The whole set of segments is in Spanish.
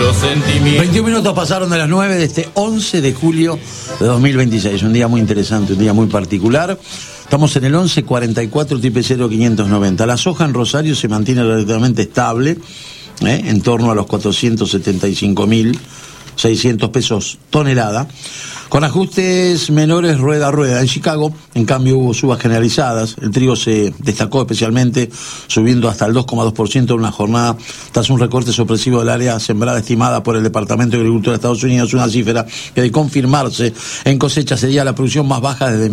los sentimientos. 21 minutos pasaron de las 9 de este 11 de julio de 2026. Un día muy interesante, un día muy particular. Estamos en el 1144 tipe 0590. La soja en Rosario se mantiene relativamente estable, en torno a los 475.600 pesos tonelada, con ajustes menores rueda a rueda. En Chicago, en cambio, hubo subas generalizadas. El trigo se destacó especialmente, subiendo hasta el 2,2% en una jornada, tras un recorte sorpresivo del área sembrada estimada por el Departamento de Agricultura de Estados Unidos, una cifra que, de confirmarse en cosecha, sería la producción más baja desde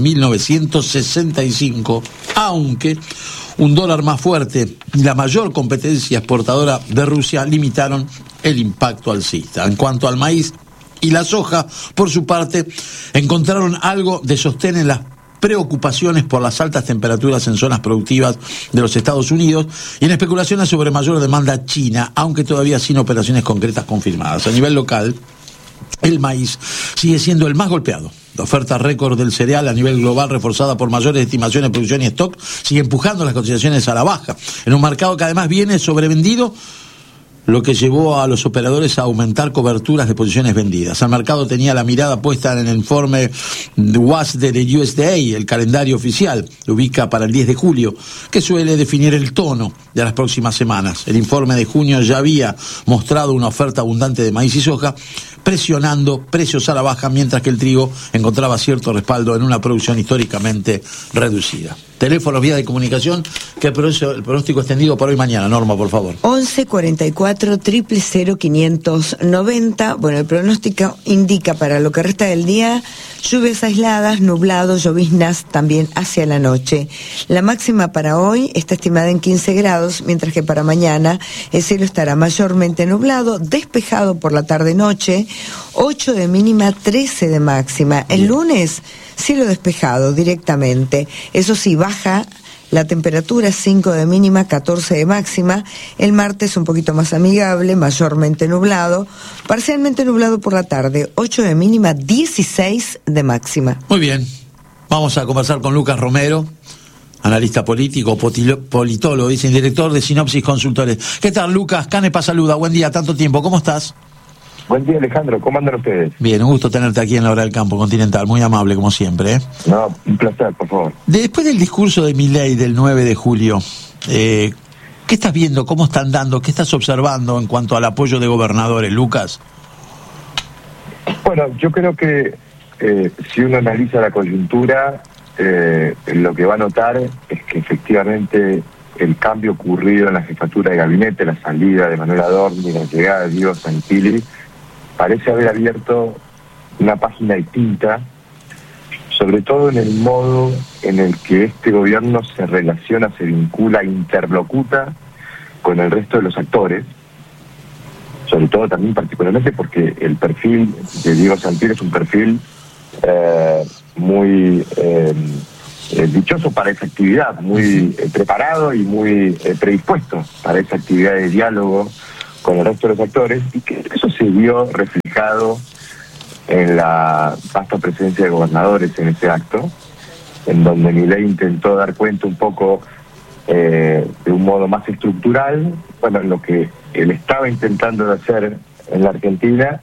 1965, aunque un dólar más fuerte y la mayor competencia exportadora de Rusia limitaron el impacto alcista. En cuanto al maíz y la soja, por su parte, encontraron algo de sostén en las preocupaciones por las altas temperaturas en zonas productivas de los Estados Unidos y en especulaciones sobre mayor demanda china, aunque todavía sin operaciones concretas confirmadas. A nivel local, el maíz sigue siendo el más golpeado. La oferta récord del cereal a nivel global, reforzada por mayores estimaciones de producción y stock, sigue empujando las cotizaciones a la baja, en un mercado que además viene sobrevendido, lo que llevó a los operadores a aumentar coberturas de posiciones vendidas. El mercado tenía la mirada puesta en el informe WASD de USDA, el calendario oficial, lo ubica para el 10 de julio, que suele definir el tono de las próximas semanas. El informe de junio ya había mostrado una oferta abundante de maíz y soja, presionando precios a la baja, mientras que el trigo encontraba cierto respaldo en una producción históricamente reducida. Teléfonos, vías de comunicación, que el pronóstico extendido para hoy mañana. Norma, por favor. 1144 000 590. Bueno, el pronóstico indica para lo que resta del día lluvias aisladas, nublados, lloviznas también hacia la noche. La máxima para hoy está estimada en 15 grados, mientras que para mañana el cielo estará mayormente nublado, despejado por la tarde-noche, 8 de mínima, 13 de máxima. El lunes, cielo despejado directamente. Eso sí, baja la temperatura, 5 de mínima, 14 de máxima. El martes un poquito más amigable, mayormente nublado, parcialmente nublado por la tarde, 8 de mínima, 16 de máxima. Muy bien, vamos a conversar con Lucas Romero, analista político, politólogo, dice, director de Sinopsis Consultores. ¿Qué tal, Lucas? Canepa saluda, buen día, tanto tiempo, ¿cómo estás? Buen día, Alejandro, ¿cómo andan ustedes? Bien, un gusto tenerte aquí en la Hora del Campo Continental, muy amable como siempre. No, un placer, por favor. Después del discurso de Milei del 9 de julio, ¿qué estás viendo? ¿Cómo están dando? ¿Qué estás observando en cuanto al apoyo de gobernadores, Lucas? Bueno, yo creo que si uno analiza la coyuntura, lo que va a notar es que efectivamente el cambio ocurrido en la jefatura de gabinete, la salida de Manuel Adorni, la llegada de Diego Santilli, parece haber abierto una página distinta, sobre todo en el modo en el que este gobierno se relaciona, se vincula, interlocuta con el resto de los actores, sobre todo también particularmente porque el perfil de Diego Santilli es un perfil muy dichoso para esa actividad, muy preparado y muy predispuesto para esa actividad de diálogo con el resto de los actores, y que eso se vio reflejado en la vasta presencia de gobernadores en ese acto, en donde Milei intentó dar cuenta un poco de un modo más estructural, bueno, lo que él estaba intentando hacer en la Argentina,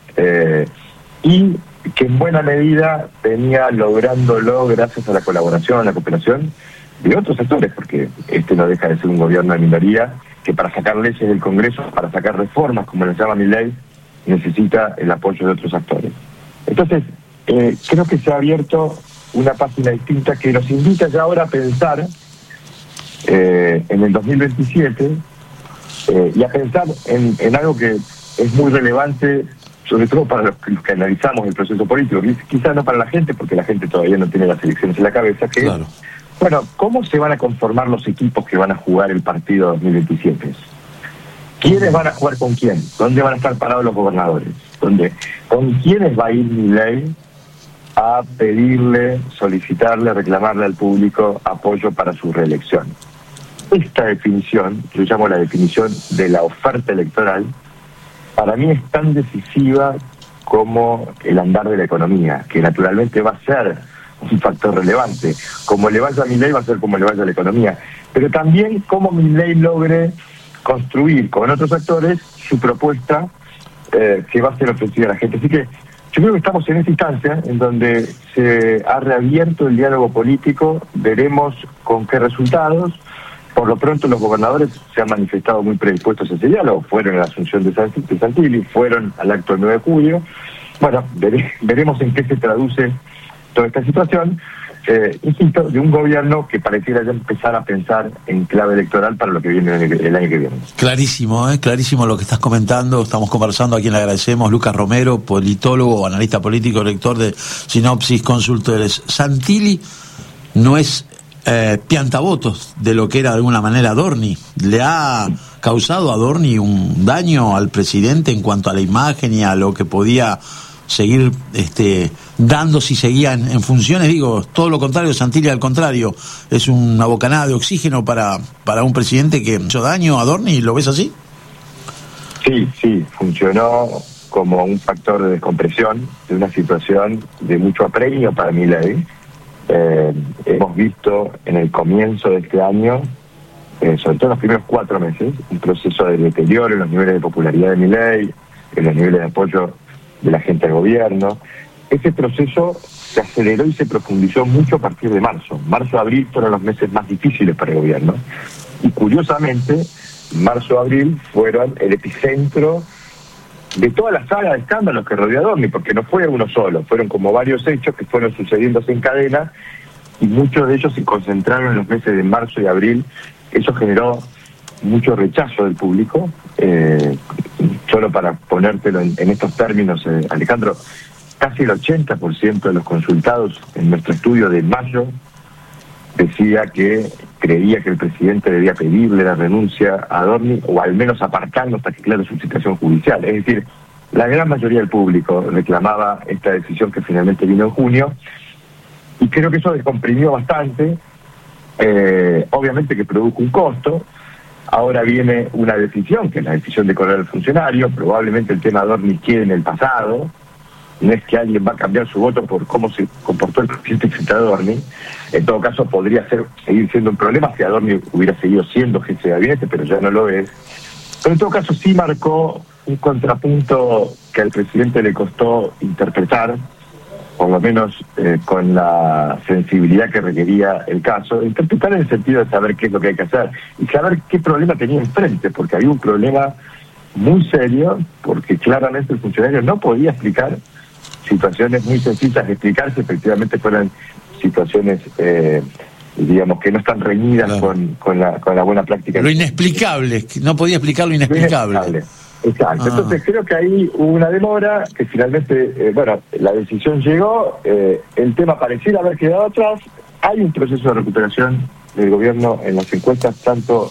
y que en buena medida venía lográndolo gracias a la colaboración, a la cooperación de otros actores, porque este no deja de ser un gobierno de minoría que para sacar leyes del Congreso, para sacar reformas, como le llama Milei, necesita el apoyo de otros actores. Entonces, creo que se ha abierto una página distinta que nos invita ya ahora a pensar en el 2027 y a pensar en algo que es muy relevante, sobre todo para los que analizamos el proceso político, quizás no para la gente, porque la gente todavía no tiene las elecciones en la cabeza, que claro. Bueno, ¿cómo se van a conformar los equipos que van a jugar el partido 2027? ¿Quiénes van a jugar con quién? ¿Dónde van a estar parados los gobernadores? ¿Dónde? ¿Con quiénes va a ir Milei a pedirle, solicitarle, reclamarle al público apoyo para su reelección? Esta definición, yo llamo la definición de la oferta electoral, para mí es tan decisiva como el andar de la economía, que naturalmente va a ser un factor relevante. Como le vaya a Milei va a ser como le vaya a la economía, pero también cómo Milei logre construir con otros actores su propuesta que va a ser ofrecida a la gente. Así que yo creo que estamos en esta instancia en donde se ha reabierto el diálogo político, veremos con qué resultados. Por lo pronto los gobernadores se han manifestado muy predispuestos a ese diálogo, fueron a la asunción de Santilli, fueron al acto del 9 de julio. Bueno, veremos en qué se traduce toda esta situación. Insisto, de un gobierno que pareciera ya empezar a pensar en clave electoral para lo que viene el año que viene. Clarísimo, clarísimo lo que estás comentando. Estamos conversando, a quien le agradecemos, Lucas Romero, politólogo, analista político, lector de Sinopsis Consultores. Santilli no es piantavotos de lo que era de alguna manera Adorni. ¿Le ha causado a Adorni un daño al presidente en cuanto a la imagen y a lo que podía seguir dando si seguía en funciones? Digo, todo lo contrario, Santilli al contrario, es una bocanada de oxígeno para un presidente que hizo daño a Adorni. ¿Lo ves así? Sí, funcionó como un factor de descompresión de una situación de mucho apremio para Milei. Hemos visto en el comienzo de este año, sobre todo en los primeros 4 meses, un proceso de deterioro en los niveles de popularidad de Milei, en los niveles de apoyo de la gente al gobierno. Ese proceso se aceleró y se profundizó mucho a partir de marzo. Marzo-abril fueron los meses más difíciles para el gobierno. Y curiosamente, marzo-abril fueron el epicentro de toda la saga de escándalos que rodeó a Adorni, porque no fue uno solo, fueron como varios hechos que fueron sucediéndose en cadena, y muchos de ellos se concentraron en los meses de marzo y abril. Eso generó mucho rechazo del público. Solo para ponértelo en estos términos, Alejandro, casi el 80% de los consultados en nuestro estudio de mayo decía que creía que el presidente debía pedirle la renuncia a Adorni, o al menos apartarlo hasta que aclare su situación judicial. Es decir, la gran mayoría del público reclamaba esta decisión que finalmente vino en junio, y creo que eso descomprimió bastante. Obviamente que produjo un costo. Ahora viene una decisión, que es la decisión de correr al funcionario. Probablemente el tema Adorni quede en el pasado. No es que alguien va a cambiar su voto por cómo se comportó el presidente frente a Adorni. En todo caso, podría seguir siendo un problema si Adorni hubiera seguido siendo jefe de gabinete, pero ya no lo es. Pero en todo caso sí marcó un contrapunto que al presidente le costó interpretar, por lo menos con la sensibilidad que requería el caso, interpretar en el sentido de saber qué es lo que hay que hacer y saber qué problema tenía enfrente, porque había un problema muy serio, porque claramente el funcionario no podía explicar situaciones muy sencillas de explicar si efectivamente fueran situaciones, digamos, que no están reñidas, claro, con la buena práctica. Lo inexplicable, no podía explicar lo inexplicable. Exacto. Entonces creo que ahí hubo una demora, que finalmente, la decisión llegó, el tema pareciera haber quedado atrás. Hay un proceso de recuperación del gobierno en las encuestas, tanto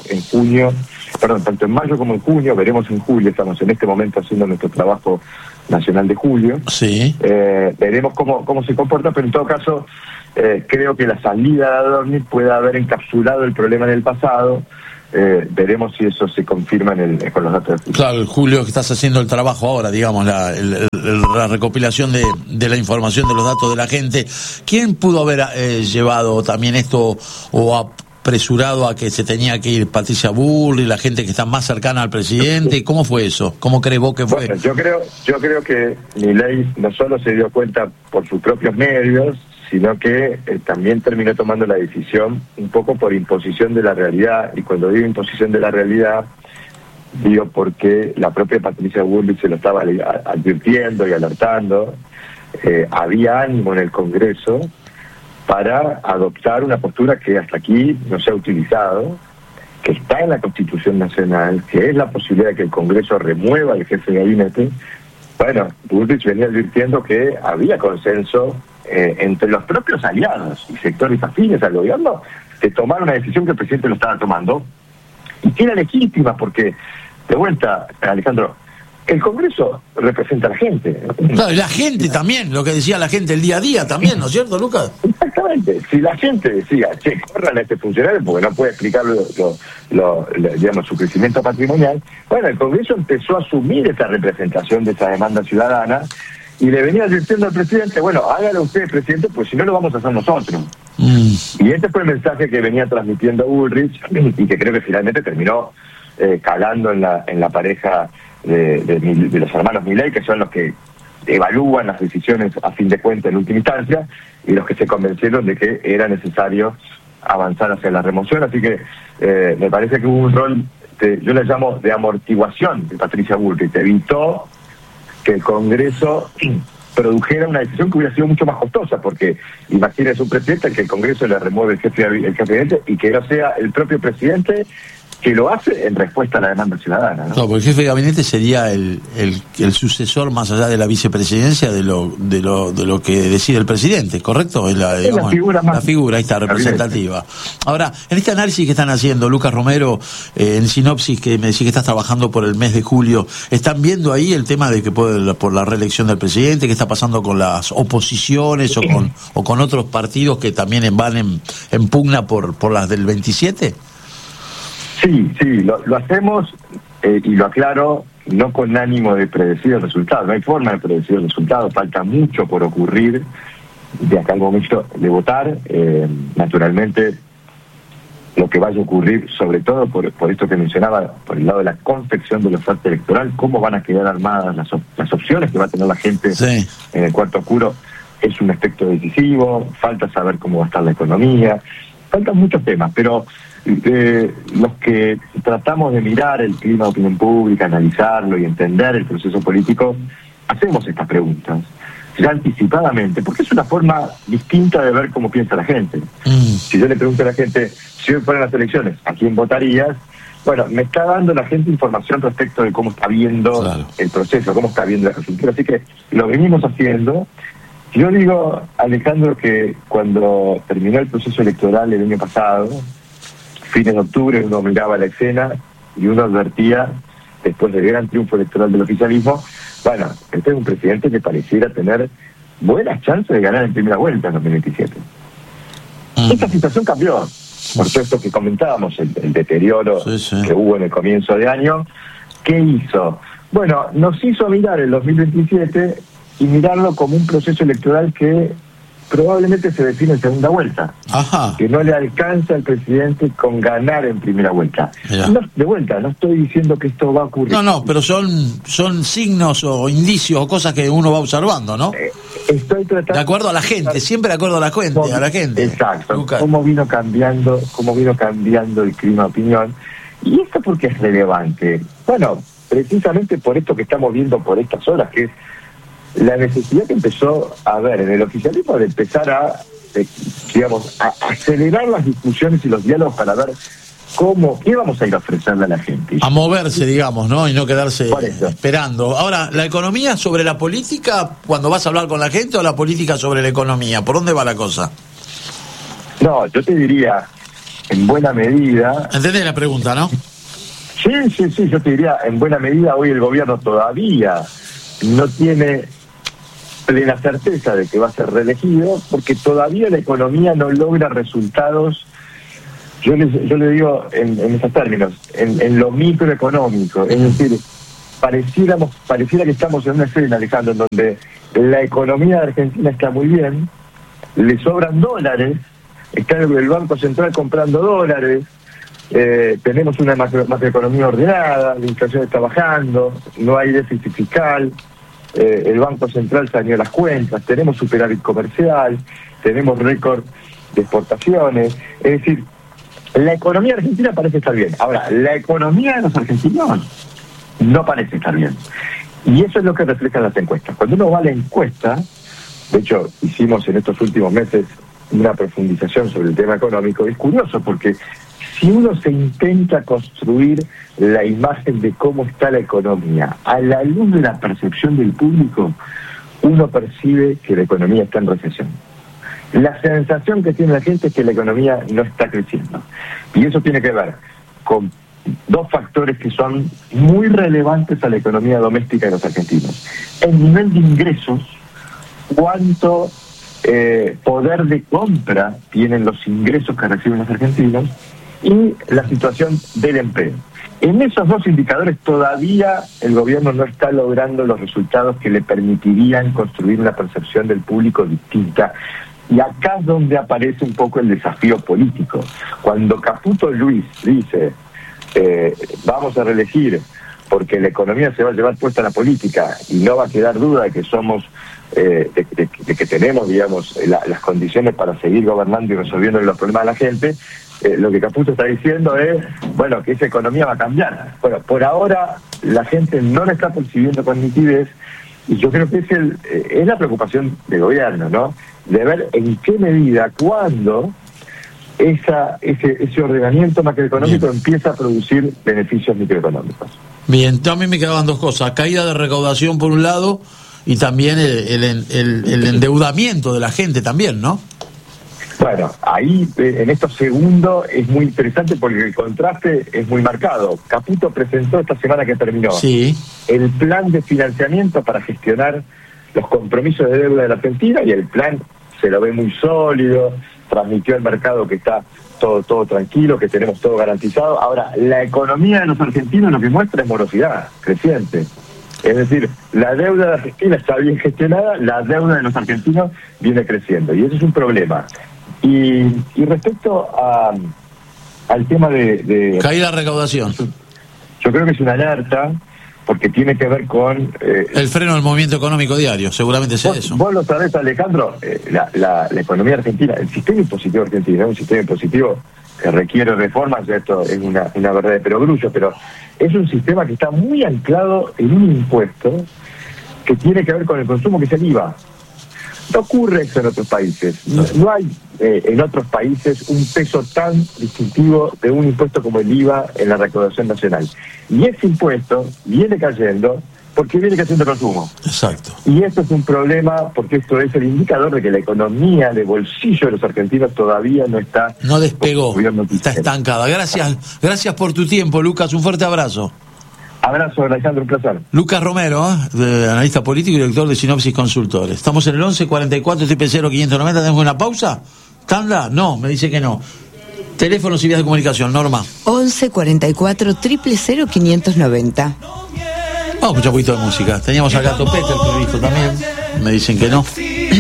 en mayo como en junio. Veremos en julio, estamos en este momento haciendo nuestro trabajo nacional de julio. Sí. Veremos cómo se comporta, pero en todo caso creo que la salida de Adorni puede haber encapsulado el problema en el pasado. Veremos si eso se confirma con los datos de julio. Claro, Julio, que estás haciendo el trabajo ahora, digamos, la recopilación de la información de los datos de la gente. ¿Quién pudo haber llevado también esto o apresurado a que se tenía que ir? ¿Patricia Bullrich, la gente que está más cercana al presidente? ¿Cómo fue eso? ¿Cómo crees vos que fue? Bueno, yo creo que Milei no solo se dio cuenta por sus propios medios, sino que también terminó tomando la decisión un poco por imposición de la realidad. Y cuando digo imposición de la realidad, digo porque la propia Patricia Bullrich se lo estaba advirtiendo y alertando. Había ánimo en el Congreso para adoptar una postura que hasta aquí no se ha utilizado, que está en la Constitución Nacional, que es la posibilidad de que el Congreso remueva al jefe de gabinete. Bueno, Bullrich venía advirtiendo que había consenso entre los propios aliados y sectores afines al gobierno de tomar una decisión que el presidente lo estaba tomando, y que era legítima, porque, de vuelta, Alejandro, el Congreso representa a la gente. Claro, y la gente también, lo que decía la gente el día a día también, ¿no es cierto, Lucas? Exactamente. Si la gente decía, corran a este funcionario porque no puede explicar digamos, su crecimiento patrimonial, bueno, el Congreso empezó a asumir esa representación de esa demanda ciudadana y le venía advirtiendo al presidente, bueno, hágalo usted, presidente, pues si no lo vamos a hacer nosotros. Y este fue el mensaje que venía transmitiendo Bullrich y que creo que finalmente terminó calando en la pareja de los hermanos Milei, que son los que evalúan las decisiones a fin de cuentas en última instancia, y los que se convencieron de que era necesario avanzar hacia la remoción. Así que me parece que hubo un rol, yo le llamo de amortiguación de Patricia Bullrich, que evitó que el Congreso produjera una decisión que hubiera sido mucho más costosa, porque imagínese un presidente que el Congreso le remueve el jefe de gabinete y que no sea el propio presidente que lo hace en respuesta a la demanda ciudadana, ¿no? No, porque el jefe de gabinete sería el sucesor, más allá de la vicepresidencia, de lo que decide el presidente, ¿correcto? Es la figura más, la figura, ahí está, representativa. Ahora, en este análisis que están haciendo, Lucas Romero, en sinopsis, que me decís que estás trabajando por el mes de julio, ¿están viendo ahí el tema de que por la reelección del presidente, qué está pasando con las oposiciones o con otros partidos que también van en pugna por las del 27? Sí, lo hacemos, y lo aclaro, no con ánimo de predecir el resultado. No hay forma de predecir el resultado, falta mucho por ocurrir de acá al momento de votar. Naturalmente, lo que vaya a ocurrir, sobre todo por esto que mencionaba, por el lado de la confección de la oferta electoral, cómo van a quedar armadas las opciones que va a tener la gente en el cuarto oscuro, es un aspecto decisivo. Falta saber cómo va a estar la economía, faltan muchos temas, pero los que tratamos de mirar el clima de opinión pública, analizarlo y entender el proceso político, hacemos estas preguntas ya anticipadamente, porque es una forma distinta de ver cómo piensa la gente. Si yo le pregunto a la gente, si hoy fueran las elecciones, ¿a quién votarías? Bueno, me está dando la gente información respecto de cómo está viendo el proceso, cómo está viendo la coyuntura, así que lo venimos haciendo. Yo digo, Alejandro, que cuando terminó el proceso electoral el año pasado, fines de octubre, uno miraba la escena y uno advertía, después del gran triunfo electoral del oficialismo, bueno, este es un presidente que pareciera tener buenas chances de ganar en primera vuelta en 2027. Esta situación cambió, por todo esto que comentábamos, el deterioro que hubo en el comienzo de año. ¿Qué hizo? Bueno, nos hizo mirar el 2027 y mirarlo como un proceso electoral que probablemente se define en segunda vuelta. Que no le alcanza al presidente con ganar en primera vuelta. No, de vuelta, no estoy diciendo que esto va a ocurrir. No, pero son signos o indicios o cosas que uno va observando, ¿no? Estoy tratando de acuerdo a la gente, siempre de acuerdo a la gente. Exacto. Lucas. Cómo vino cambiando el clima de opinión. Y esto porque es relevante. Bueno, precisamente por esto que estamos viendo por estas horas, que es la necesidad que empezó a haber en el oficialismo de empezar a acelerar las discusiones y los diálogos para ver qué vamos a ir a ofrecerle a la gente. A moverse, digamos, ¿no? Y no quedarse esperando. Ahora, ¿la economía sobre la política cuando vas a hablar con la gente o la política sobre la economía? ¿Por dónde va la cosa? No, yo te diría, en buena medida... ¿Entendés la pregunta, no? Sí, yo te diría, en buena medida hoy el gobierno todavía no tiene plena certeza de que va a ser reelegido, porque todavía la economía no logra resultados, yo le digo en esos términos, en lo microeconómico. Es decir, pareciera que estamos en una escena, Alejandro, en donde la economía de Argentina está muy bien, le sobran dólares, está el Banco Central comprando dólares, tenemos una macroeconomía ordenada, la inflación está bajando, no hay déficit fiscal, el Banco Central saneó las cuentas, tenemos superávit comercial, tenemos récord de exportaciones. Es decir, la economía argentina parece estar bien. Ahora, la economía de los argentinos no parece estar bien. Y eso es lo que reflejan las encuestas. Cuando uno va a la encuesta, de hecho, hicimos en estos últimos meses una profundización sobre el tema económico, es curioso porque si uno se intenta construir la imagen de cómo está la economía a la luz de la percepción del público, uno percibe que la economía está en recesión. La sensación que tiene la gente es que la economía no está creciendo. Y eso tiene que ver con dos factores que son muy relevantes a la economía doméstica de los argentinos. El nivel de ingresos, cuánto poder de compra tienen los ingresos que reciben los argentinos, y la situación del empleo. En esos dos indicadores todavía el gobierno no está logrando los resultados que le permitirían construir una percepción del público distinta. Y acá es donde aparece un poco el desafío político. Cuando Caputo Luis dice, vamos a reelegir porque la economía se va a llevar puesta a la política y no va a quedar duda de que somos, de que tenemos, digamos, las condiciones para seguir gobernando y resolviendo los problemas de la gente. Lo que Caputo está diciendo es, bueno, que esa economía va a cambiar. Bueno, por ahora la gente no la está percibiendo con nitidez, y yo creo que es la preocupación del gobierno, ¿no? De ver en qué medida, cuándo ese ordenamiento macroeconómico empieza a producir beneficios microeconómicos. Bien, también me quedaban dos cosas: caída de recaudación por un lado, y también el endeudamiento de la gente también, ¿no? Bueno, ahí en estos segundos es muy interesante porque el contraste es muy marcado. Caputo presentó esta semana que terminó el plan de financiamiento para gestionar los compromisos de deuda de la Argentina, y el plan se lo ve muy sólido, transmitió al mercado que está todo tranquilo, que tenemos todo garantizado. Ahora, la economía de los argentinos lo que muestra es morosidad creciente. Es decir, la deuda de Argentina está bien gestionada, la deuda de los argentinos viene creciendo, y eso es un problema. Y respecto al tema de caída de recaudación, yo creo que es una alerta, porque tiene que ver con el freno del movimiento económico diario, seguramente es eso. Vos lo sabés, Alejandro, la economía argentina, el sistema impositivo argentino es un sistema impositivo que requiere reformas, esto es una verdad de perogrullo, pero es un sistema que está muy anclado en un impuesto que tiene que ver con el consumo, que es el IVA. No ocurre eso en otros países. No hay en otros países un peso tan distintivo de un impuesto como el IVA en la recaudación nacional. Y ese impuesto viene cayendo porque viene cayendo el consumo. Exacto. Y esto es un problema porque esto es el indicador de que la economía de bolsillo de los argentinos todavía no está... No despegó, está estancada. Gracias por tu tiempo, Lucas. Un fuerte abrazo. Abrazo, Alejandro, un placer. Lucas Romero, analista político y director de Sinopsis Consultores. Estamos en el 11 44 0 590. ¿Tenemos una pausa? ¿Tanda? No, me dice que no. Teléfonos y vías de comunicación, Norma. 11 44 000 590. Vamos a escuchar un poquito de música. Teníamos a Gato Peter previsto también. Me dicen que no.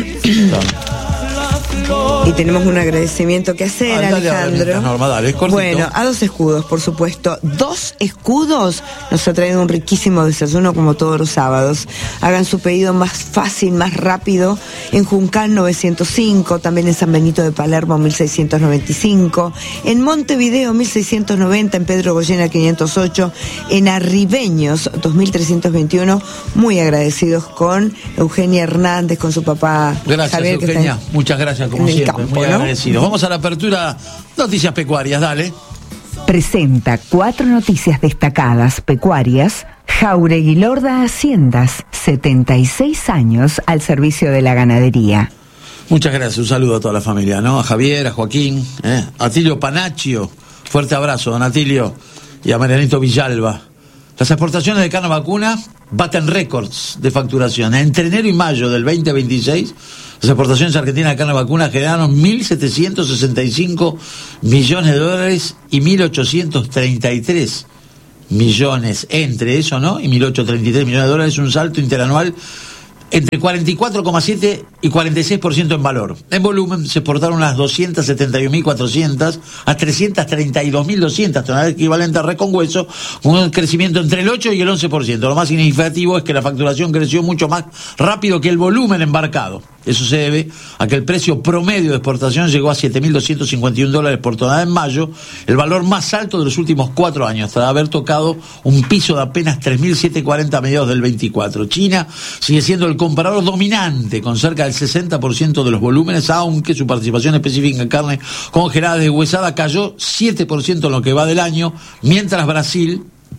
Y tenemos un agradecimiento que hacer, Alejandro. Norma, dale, es cortito. Bueno, a 2 escudos, por supuesto. 2 escudos nos ha traído un riquísimo desayuno como todos los sábados. Hagan su pedido más fácil, más rápido en Juncal 905, también en San Benito de Palermo 1695, en Montevideo 1690, en Pedro Goyena 508, en Arribeños 2321. Muy agradecidos con Eugenia Hernández, con su papá. Gracias, Javier, Eugenia. Muchas gracias, como siempre. Campo, muy ¿no? agradecidos. Vamos a la apertura. Noticias pecuarias, dale. Presenta 4 noticias destacadas pecuarias. Jáuregui Lorda Haciendas, 76 años al servicio de la ganadería. Muchas gracias, un saludo a toda la familia, ¿no? A Javier, a Joaquín, a Atilio Panaccio, fuerte abrazo, don Atilio, y a Marianito Villalba. Las exportaciones de carne vacuna baten récords de facturación. Entre enero y mayo del 2026, las exportaciones argentinas de carne vacuna generaron 1.765 millones de dólares y 1.833 millones entre eso, ¿no? Y 1.833 millones de dólares, un salto interanual entre 44,7 y 46% en valor. En volumen se exportaron unas 271.400 a 332.200 toneladas, equivalente a res con hueso, con un crecimiento entre el 8 y el 11%. Lo más significativo es que la facturación creció mucho más rápido que el volumen embarcado. Eso se debe a que el precio promedio de exportación llegó a $7.251 por tonelada en mayo, el valor más alto de los últimos 4 años, tras haber tocado un piso de apenas 3.740 a mediados del 24. China sigue siendo el comprador dominante, con cerca del 60% de los volúmenes, aunque su participación específica en carne congelada deshuesada cayó 7% en lo que va del año, mientras Brasil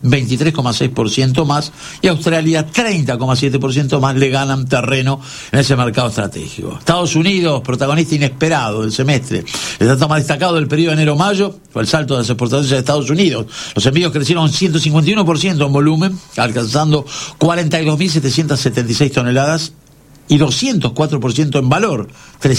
23,6% más y Australia 30,7% más le ganan terreno en ese mercado estratégico. Estados Unidos, protagonista inesperado del semestre. El dato más destacado del periodo de enero-mayo fue el salto de las exportaciones de Estados Unidos. Los envíos crecieron 151% en volumen, alcanzando 42.776 toneladas y 204% en valor,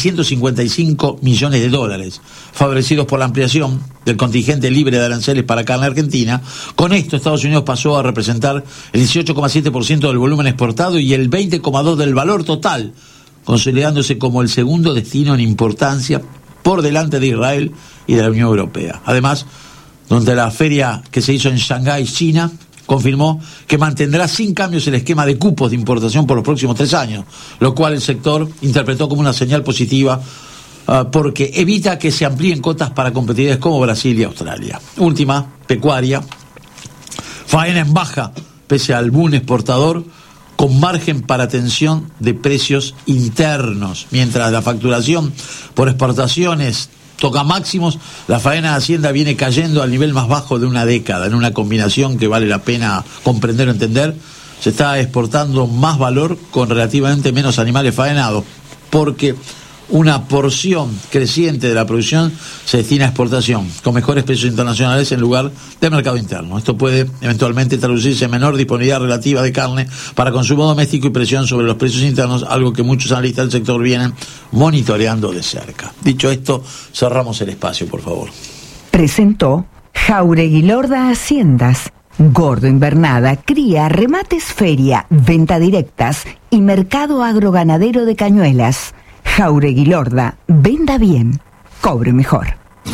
355 millones de dólares, favorecidos por la ampliación del contingente libre de aranceles para carne argentina. Con esto, Estados Unidos pasó a representar el 18,7% del volumen exportado y el 20,2% del valor total, consolidándose como el segundo destino en importancia por delante de Israel y de la Unión Europea. Además, durante la feria que se hizo en Shanghái, China, confirmó que mantendrá sin cambios el esquema de cupos de importación por los próximos 3 años, lo cual el sector interpretó como una señal positiva porque evita que se amplíen cotas para competidores como Brasil y Australia. Última, pecuaria, faena en baja, pese al boom exportador, con margen para tensión de precios internos. Mientras la facturación por exportaciones toca máximos, la faena de Hacienda viene cayendo al nivel más bajo de una década, en una combinación que vale la pena comprender o entender. Se está exportando más valor con relativamente menos animales faenados, porque una porción creciente de la producción se destina a exportación, con mejores precios internacionales en lugar de mercado interno. Esto puede eventualmente traducirse en menor disponibilidad relativa de carne para consumo doméstico y presión sobre los precios internos, algo que muchos analistas del sector vienen monitoreando de cerca. Dicho esto, cerramos el espacio, por favor. Presentó Jáuregui Lorda Haciendas, Gordo Invernada, cría, remates, feria, venta directas y mercado agroganadero de Cañuelas. Jáuregui Lorda, venda bien, cobre mejor.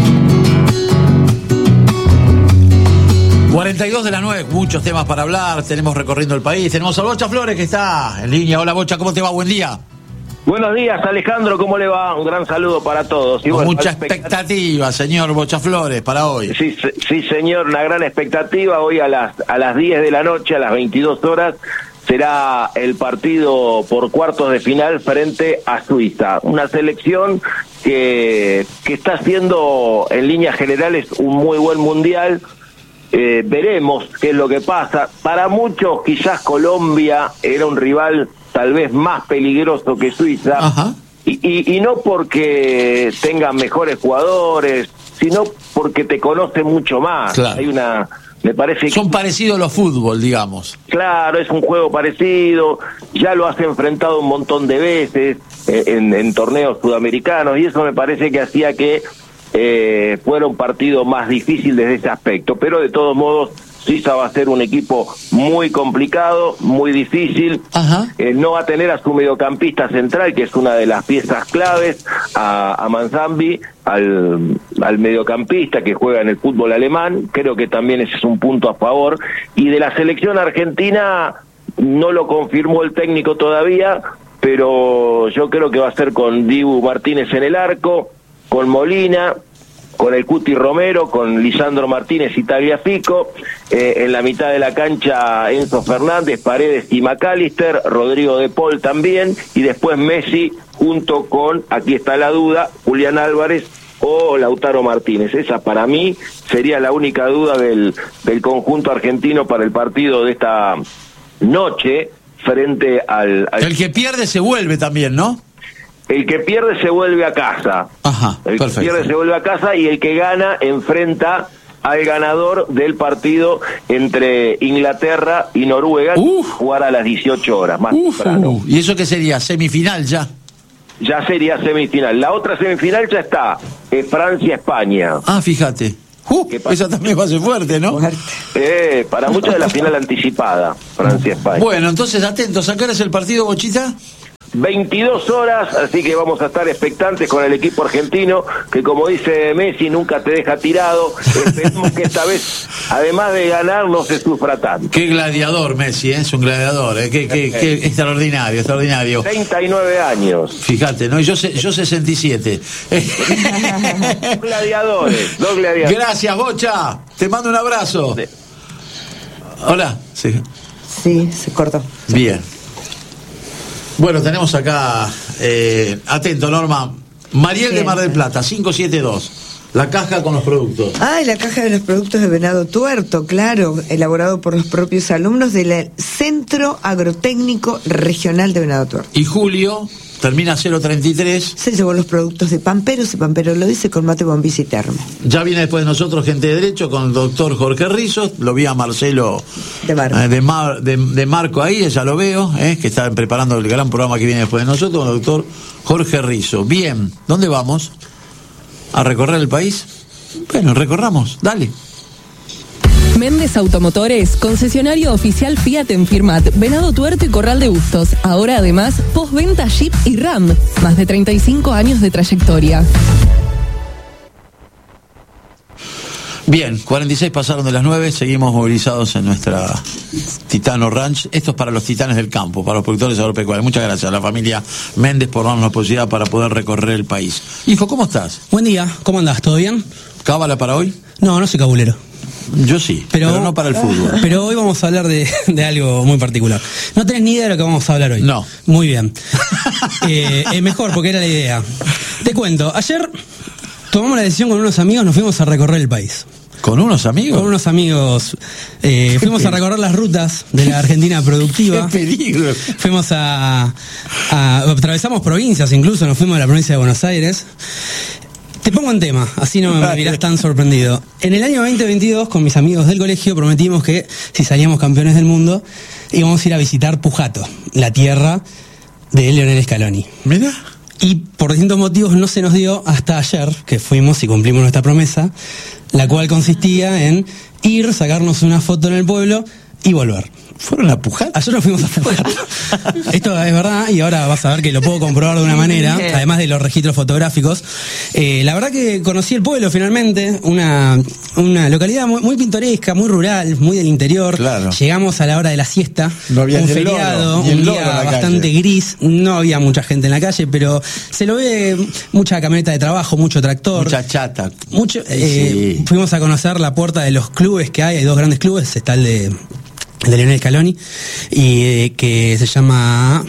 42 de la 9, muchos temas para hablar, tenemos recorriendo el país, tenemos a Bocha Flores que está en línea. Hola Bocha, ¿cómo te va? Buen día. Buenos días, Alejandro, ¿cómo le va? Un gran saludo para todos. Y con mucha expectativa, señor Bocha Flores, para hoy. Sí, señor, una gran expectativa. Hoy a las 10 de la noche, a las 22 horas, será el partido por cuartos de final frente a Suiza. Una selección que está haciendo en líneas generales un muy buen mundial. Veremos qué es lo que pasa. Para muchos quizás Colombia era un rival tal vez más peligroso que Suiza. Ajá. Y no porque tengan mejores jugadores, sino porque te conoce mucho más. Claro. Me parece son parecidos los fútbol, digamos. Claro, es un juego parecido, ya lo has enfrentado un montón de veces en torneos sudamericanos, y eso me parece que hacía que fuera un partido más difícil desde ese aspecto, pero de todos modos Suiza va a ser un equipo muy complicado, muy difícil. No va a tener a su mediocampista central, que es una de las piezas claves, a Manzambi, al mediocampista que juega en el fútbol alemán. Creo que también ese es un punto a favor. Y de la selección argentina no lo confirmó el técnico todavía, pero yo creo que va a ser con Dibu Martínez en el arco, con Molina, con el Cuti Romero, con Lisandro Martínez y Tagliafico, en la mitad de la cancha Enzo Fernández, Paredes y McAllister, Rodrigo de Paul también, y después Messi junto con, aquí está la duda, Julián Álvarez o Lautaro Martínez. Esa para mí sería la única duda del conjunto argentino para el partido de esta noche frente al... El que pierde se vuelve también, ¿no? El que pierde se vuelve a casa. Ajá, perfecto. Que pierde se vuelve a casa y el que gana enfrenta al ganador del partido entre Inglaterra y Noruega, jugar a las 18 horas, más temprano. ¿Y eso qué sería? ¿Semifinal ya? Ya sería semifinal. La otra semifinal ya está, Francia-España. Ah, fíjate. Esa también va a ser fuerte, ¿no? Para muchos de la final anticipada, Francia-España. Bueno, entonces atentos, ¿a qué hora es el partido, Bochita? 22 horas, así que vamos a estar expectantes con el equipo argentino, que como dice Messi, nunca te deja tirado. Esperemos que esta vez, además de ganar, no se sufra tanto. Qué gladiador Messi, es un gladiador, qué extraordinario, extraordinario. 39 años. Fíjate, ¿no? Yo 67. Dos gladiadores. Gracias, Bocha. Te mando un abrazo. Sí. Hola. Sí, se cortó. Bien. Bueno, tenemos acá, atento Norma, Mariel de Mar del Plata, 572, la caja con los productos. La caja de los productos de Venado Tuerto, claro, elaborado por los propios alumnos del Centro Agrotécnico Regional de Venado Tuerto. Y Julio, termina 033. Se llevó los productos de Pamperos, y Pampero lo dice, con mate, bombilla y termo. Ya viene después de nosotros Gente de Derecho con el doctor Jorge Rizos, lo vi a Marcelo de Marco ahí, ya lo veo, que está preparando el gran programa que viene después de nosotros, con el doctor Jorge Rizos. Bien, ¿dónde vamos? ¿A recorrer el país? Bueno, recorramos, dale. Méndez Automotores, concesionario oficial Fiat en Firmat, Venado Tuerto y Corral de Bustos. Ahora además, postventa Jeep y Ram. Más de 35 años de trayectoria. Bien, 46 pasaron de las 9, seguimos movilizados en nuestra Titano Ranch. Esto es para los titanes del campo, para los productores agropecuarios. Muchas gracias a la familia Méndez por darnos la posibilidad para poder recorrer el país. Hijo, ¿cómo estás? Buen día, ¿cómo andás? ¿Todo bien? ¿Cábala para hoy? No soy cabulero. Yo sí, pero no para el fútbol. Pero hoy vamos a hablar de algo muy particular. No tenés ni idea de lo que vamos a hablar hoy. No. Muy bien. Mejor, porque era la idea. Te cuento, ayer tomamos la decisión con unos amigos, nos fuimos a recorrer el país. ¿Con unos amigos? Con unos amigos. Fuimos a recorrer las rutas de la Argentina productiva. ¡Qué peligro! Fuimos atravesamos provincias, incluso nos fuimos a la provincia de Buenos Aires. Te pongo en tema, así no me mirás tan sorprendido. En el año 2022, con mis amigos del colegio, prometimos que si salíamos campeones del mundo, íbamos a ir a visitar Pujato, la tierra de Lionel Scaloni. Mira. Y por distintos motivos no se nos dio hasta ayer, que fuimos y cumplimos nuestra promesa, la cual consistía en ir, sacarnos una foto en el pueblo y volver. ¿Fueron a Pujato? Ayer nos fuimos a Pujato. Esto es verdad, y ahora vas a ver que lo puedo comprobar de una manera, además de los registros fotográficos. La verdad que conocí el pueblo finalmente, una localidad muy pintoresca, muy rural, muy del interior. Claro. Llegamos a la hora de la siesta, no había un feriado, un día bastante gris, no había mucha gente en la calle, pero se lo ve mucha camioneta de trabajo, mucho tractor. Mucha chata. Sí. Fuimos a conocer la puerta de los clubes que hay dos grandes clubes, está el de Lionel Scaloni, y que se llama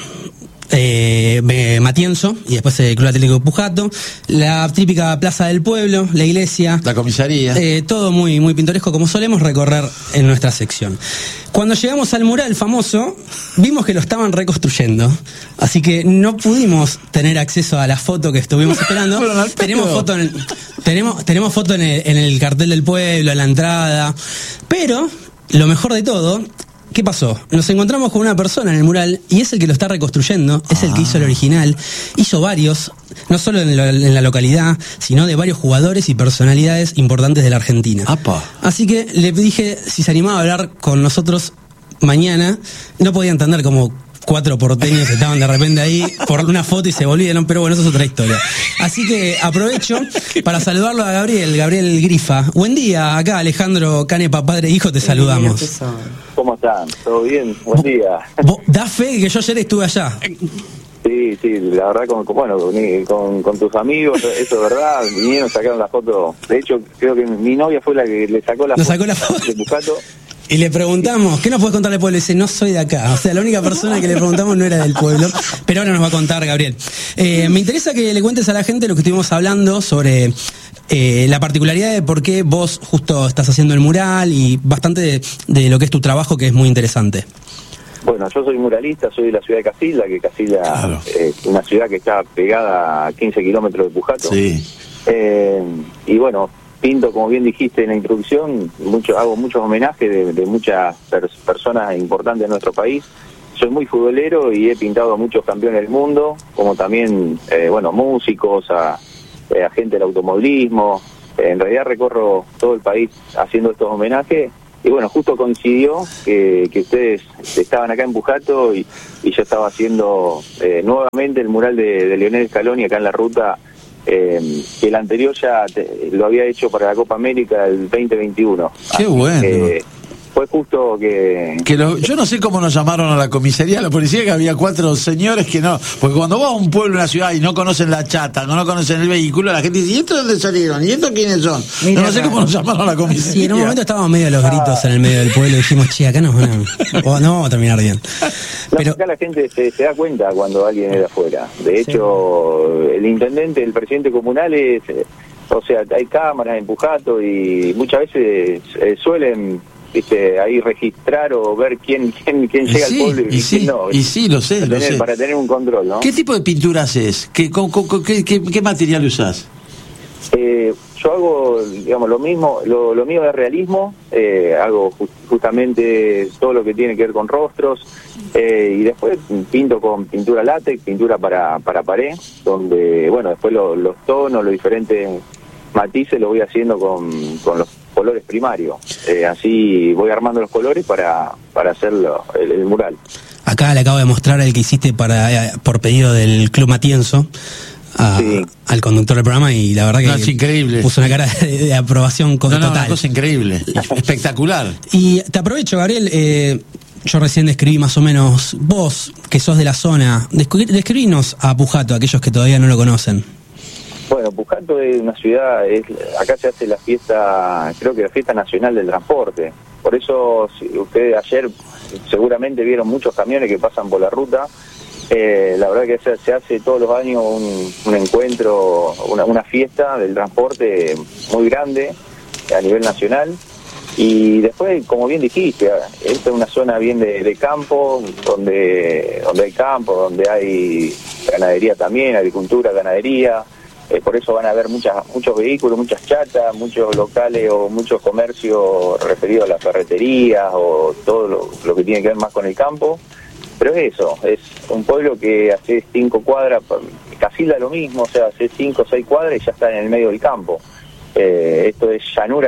Matienzo, y después el Club Atlético Pujato, la típica plaza del pueblo, la iglesia, la comisaría, todo muy, muy pintoresco, como solemos recorrer en nuestra sección. Cuando llegamos al mural famoso, vimos que lo estaban reconstruyendo, así que no pudimos tener acceso a la foto que estuvimos esperando. Tenemos foto en el cartel del pueblo, en la entrada, pero lo mejor de todo, ¿qué pasó? Nos encontramos con una persona en el mural y es el que lo está reconstruyendo, es el que hizo el original, hizo varios, no solo en la localidad, sino de varios jugadores y personalidades importantes de la Argentina. ¡Apa! Así que le dije si se animaba a hablar con nosotros mañana. No podía entender cómo 4 porteños estaban de repente ahí por una foto y se volvieron, pero bueno, eso es otra historia. Así que aprovecho para saludarlo a Gabriel Grifa. Buen día, acá Alejandro Canepa, padre e hijo, te saludamos. ¿Cómo están? ¿Todo bien? Buen día. Da fe que yo ayer estuve allá. Sí, la verdad, con tus amigos, eso es verdad, vinieron, sacaron la foto. De hecho, creo que mi novia fue la que le sacó la foto de Pujato. Y le preguntamos, ¿qué nos puedes contar del pueblo? Y dice, no soy de acá. O sea, la única persona que le preguntamos no era del pueblo. Pero ahora nos va a contar Gabriel. Me interesa que le cuentes a la gente lo que estuvimos hablando sobre la particularidad de por qué vos justo estás haciendo el mural y bastante de lo que es tu trabajo, que es muy interesante. Bueno, yo soy muralista, soy de la ciudad de Casilda, que Casilda claro, es una ciudad que está pegada a 15 kilómetros de Pujato. Sí. Y bueno, pinto, como bien dijiste en la introducción, hago muchos homenajes de muchas personas importantes de nuestro país. Soy muy futbolero y he pintado a muchos campeones del mundo, como también, músicos, a gente del automovilismo. En realidad recorro todo el país haciendo estos homenajes. Y bueno, justo coincidió que ustedes estaban acá en Pujato y yo estaba haciendo nuevamente el mural de Lionel Scaloni acá en la ruta. Que el anterior ya lo había hecho para la Copa América del 2021. ¡Qué bueno! Fue justo yo no sé cómo nos llamaron a la comisaría, a la policía, que había 4 señores que no... Porque cuando vas a un pueblo, una ciudad, y no conocen la chata, no conocen el vehículo, la gente dice, ¿y estos dónde salieron? ¿Y estos quiénes son? No sé cómo nos llamaron a la comisaría. Sí, en un momento estábamos medio a los gritos en el medio del pueblo y dijimos, che, acá no vamos a terminar bien. Pero acá la gente se da cuenta cuando alguien es de afuera. De hecho, el intendente, el presidente comunal es... hay cámaras en Pujato y muchas veces suelen... ahí registrar o ver quién llega al pueblo y quién no. Y sí, lo sé. Para tener un control, ¿no? ¿Qué tipo de pintura haces? ¿Qué material usás? Yo hago, digamos, lo mismo, lo mío es realismo, hago justamente todo lo que tiene que ver con rostros, y después pinto con pintura látex, pintura para pared, donde, después los tonos, los diferentes matices los voy haciendo con los colores primarios. Así voy armando los colores para hacer el mural. Acá le acabo de mostrar el que hiciste por pedido del Club Matienzo. al conductor del programa y la verdad que es increíble. Puso una cara de aprobación total. Una cosa increíble, espectacular. Y te aprovecho, Gabriel, yo recién describí más o menos, vos que sos de la zona, describinos a Pujato, aquellos que todavía no lo conocen. Bueno, Pujato es una ciudad, acá se hace la fiesta, creo que la fiesta nacional del transporte. Por eso, si ustedes ayer seguramente vieron muchos camiones que pasan por la ruta. La verdad que se hace todos los años un encuentro, una fiesta del transporte muy grande a nivel nacional. Y después, como bien dijiste, esta es una zona bien de campo, donde hay campo, donde hay ganadería también, agricultura, ganadería. Por eso van a haber muchos vehículos, muchas chatas, muchos locales o muchos comercios referidos a las ferreterías o todo lo que tiene que ver más con el campo. Pero es eso, es un pueblo que hace 5 cuadras, casi da lo mismo, o sea, hace 5 o 6 cuadras y ya está en el medio del campo. Esto es llanura,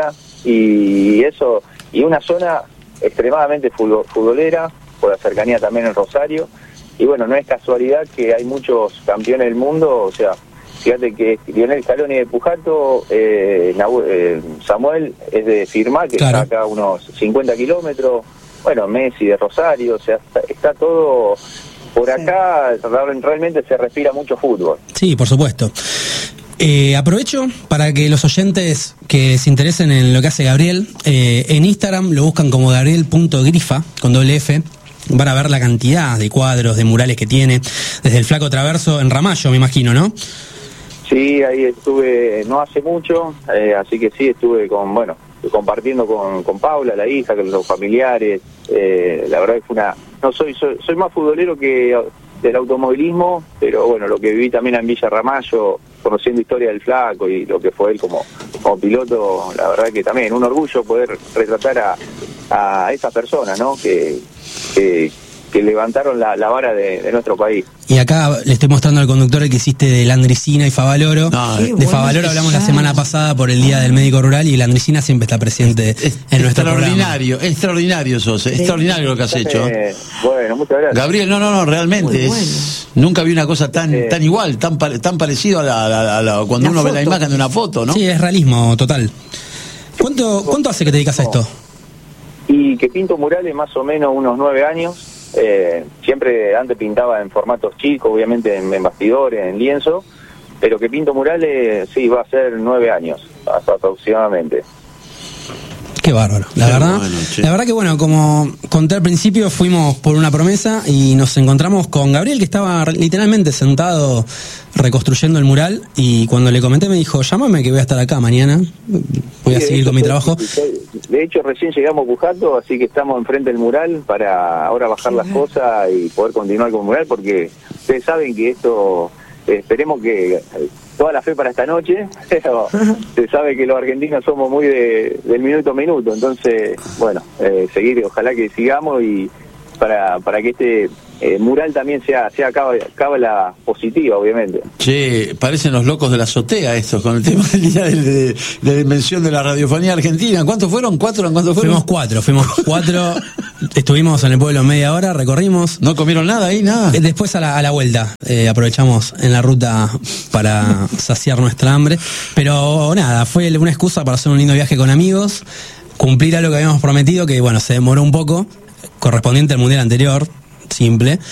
y eso, y una zona extremadamente futbolera, por la cercanía también en Rosario. Y bueno, no es casualidad que hay muchos campeones del mundo, o sea, fíjate que Lionel Scaloni de Pujato, Samuel es de Firmat, que está acá a unos 50 kilómetros, bueno, Messi de Rosario, o sea, está todo por acá, realmente se respira mucho fútbol. Sí, por supuesto. Aprovecho para que los oyentes que se interesen en lo que hace Gabriel, en Instagram lo buscan como gabriel.grifa, con doble F. Van a ver la cantidad de cuadros, de murales que tiene, desde el Flaco Traverso en Ramallo, me imagino, ¿no? Sí, ahí estuve no hace mucho, así que sí, estuve compartiendo con Paula, la hija, con los familiares. La verdad que fue soy más futbolero que del automovilismo, pero bueno, lo que viví también en Villa Ramallo, conociendo historia del Flaco y lo que fue él como piloto, la verdad que también un orgullo poder retratar a esas personas, ¿no? Que levantaron la vara de nuestro país. Y acá le estoy mostrando al conductor el que hiciste de Landricina y Favaloro. De Favaloro hablamos la semana pasada por el Día del Médico Rural y Landricina siempre está presente en nuestro programa. Extraordinario sos, extraordinario lo que has hecho. Bueno, muchas gracias. Gabriel, no, realmente nunca vi una cosa tan igual, tan parecido a la cuando uno ve la imagen de una foto, ¿no? Sí, es realismo total. ¿Cuánto hace que te dedicas a esto? Y que pinto murales más o menos unos 9 años. Siempre antes pintaba en formatos chicos, obviamente en bastidores, en lienzo, pero que pinto murales, sí, va a ser 9 años aproximadamente. Qué bárbaro, la verdad que bueno, como conté al principio, fuimos por una promesa y nos encontramos con Gabriel, que estaba literalmente sentado reconstruyendo el mural, y cuando le comenté me dijo, llámame que voy a estar acá mañana, voy a seguir con mi trabajo. De hecho recién llegamos a Pujato, así que estamos enfrente del mural para ahora bajar las cosas y poder continuar con el mural, porque ustedes saben que esto, esperemos que toda la fe para esta noche, pero se sabe que los argentinos somos muy del minuto a minuto, entonces, bueno, seguir, ojalá que sigamos y para que este mural también sea cábala positiva, obviamente. Che, parecen los locos de la azotea estos, con el tema del día de invención de la radiofonía argentina. ¿Cuántos fueron? ¿4? ¿Cuántos fueron? Fuimos cuatro. Estuvimos en el pueblo media hora, recorrimos. ¿No comieron nada ahí? Nada. Después a la vuelta, aprovechamos en la ruta para saciar nuestra hambre. Pero nada, fue una excusa para hacer un lindo viaje con amigos, cumplir algo que habíamos prometido, que bueno, se demoró un poco, correspondiente al mundial anterior, simple.